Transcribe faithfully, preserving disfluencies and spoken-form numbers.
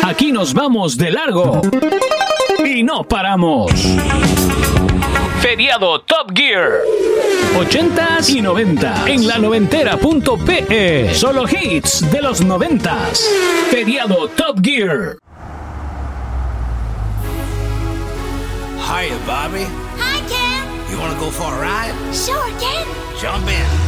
Aquí nos vamos de largo y no paramos. Feriado Top Gear. ochentas y noventa en la noventera punto pe. Solo hits de los noventas. Feriado Top Gear. Hiya, Bobby. Hi, Ken. You want to go for a ride? Sure, Ken. Jump in.